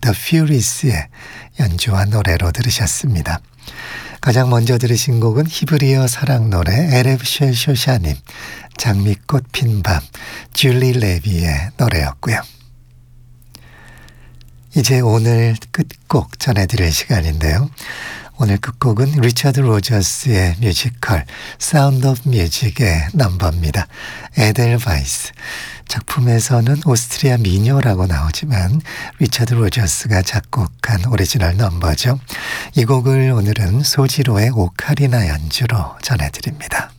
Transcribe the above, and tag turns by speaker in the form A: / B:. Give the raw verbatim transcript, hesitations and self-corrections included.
A: The Furies의 연주와 노래로 들으셨습니다. 가장 먼저 들으신 곡은 히브리어 사랑 노래 에레브 쉘 쇼샤님, 장미꽃 핀 밤, 줄리 레비의 노래였고요. 이제 오늘 끝곡 전해드릴 시간인데요. 오늘 끝곡은 리처드 로저스의 뮤지컬 사운드 오브 뮤직의 넘버입니다. 에델바이스. 작품에서는 오스트리아 미녀라고 나오지만 리처드 로저스가 작곡한 오리지널 넘버죠. 이 곡을 오늘은 소지로의 오카리나 연주로 전해드립니다.